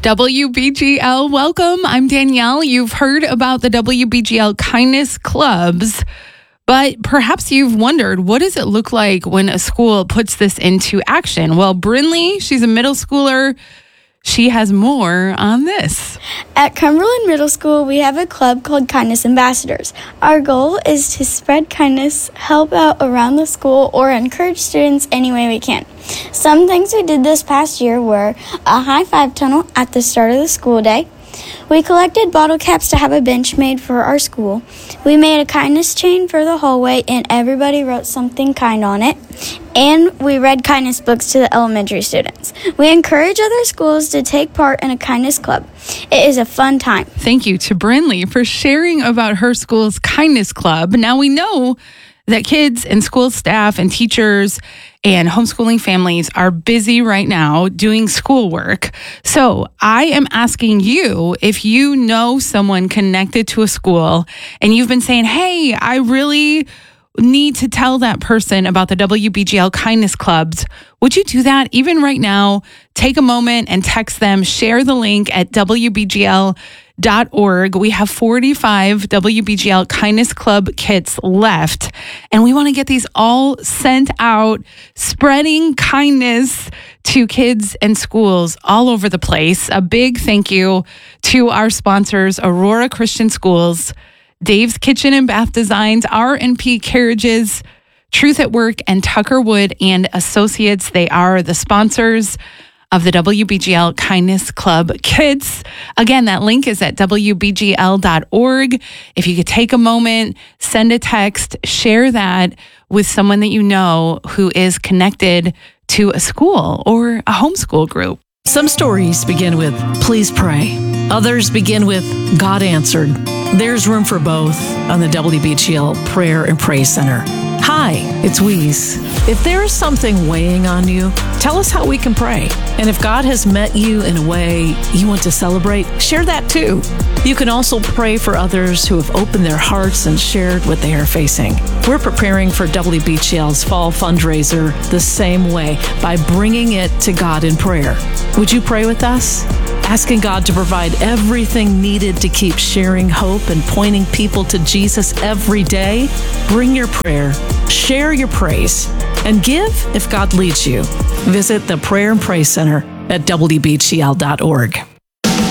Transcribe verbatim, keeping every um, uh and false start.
W B G L, welcome. I'm Danielle. You've heard about the W B G L Kindness Clubs, but perhaps you've wondered, what does it look like when a school puts this into action? Well, Brinley, she's a middle schooler. She has more on this. At Cumberland Middle School, we have a club called Kindness Ambassadors. Our goal is to spread kindness, help out around the school, or encourage students any way we can. Some things we did this past year were a high five tunnel at the start of the school day. We collected bottle caps to have a bench made for our school. We made a kindness chain for the hallway, and everybody wrote something kind on it. And we read kindness books to the elementary students. We encourage other schools to take part in a kindness club. It is a fun time. Thank you to Brinley for sharing about her school's kindness club. Now we know that kids and school staff and teachers and homeschooling families are busy right now doing schoolwork. So I am asking you, if you know someone connected to a school and you've been saying, hey, I really need to tell that person about the W B G L Kindness Clubs, would you do that even right now? Take a moment and text them, share the link at W B G L dot org. We have forty-five W B G L Kindness Club kits left, and we want to get these all sent out, spreading kindness to kids and schools all over the place. A big thank you to our sponsors, Aurora Christian Schools, Dave's Kitchen and Bath Designs, R and P Carriages, Truth at Work, and Tucker Wood and Associates. They are the sponsors of the W B G L Kindness Club kits. Again, that link is at W B G L dot org. If you could take a moment, send a text, share that with someone that you know who is connected to a school or a homeschool group. Some stories begin with, please pray. Others begin with, God answered. There's room for both on the W B G L Prayer and Praise Center. Hi, it's Weeze. If there is something weighing on you, tell us how we can pray. And if God has met you in a way you want to celebrate, share that too. You can also pray for others who have opened their hearts and shared what they are facing. We're preparing for W B G L's fall fundraiser the same way, by bringing it to God in prayer. Would you pray with us? Asking God to provide everything needed to keep sharing hope and pointing people to Jesus every day? Bring your prayer, share your praise, and give if God leads you. Visit the Prayer and Praise Center at W B G L dot org.